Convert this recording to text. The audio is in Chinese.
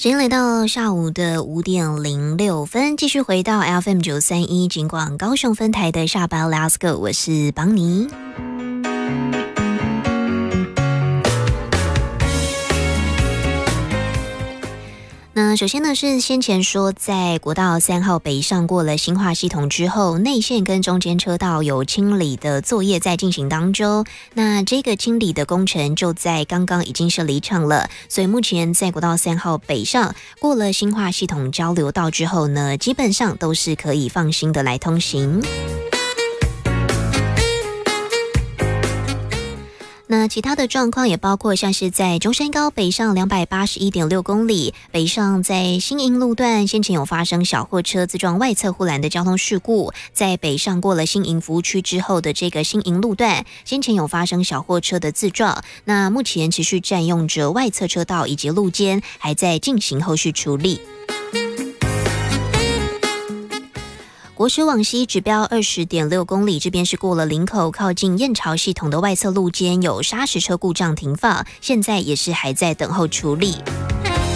时间来到下午的5:06，继续回到 FM931 警广高雄分台的下班 Let's Go， 我是邦尼。那首先呢是先前说在国道3号北上过了新化系统之后，内线跟中间车道有清理的作业在进行当中，那这个清理的工程就在刚刚已经是离场了，所以目前在国道3号北上过了新化系统交流道之后呢，基本上都是可以放心的来通行。那其他的状况也包括像是在中山高北上281.6公里，北上在新营路段先前有发生小货车自撞外侧护栏的交通事故，在北上过了新营服务区之后的这个新营路段先前有发生小货车的自撞，那目前持续占用着外侧车道以及路肩，还在进行后续处理。国十往西指标20.6公里，这边是过了林口靠近燕巢系统的外侧路肩有砂石车故障停放，现在也是还在等候处理。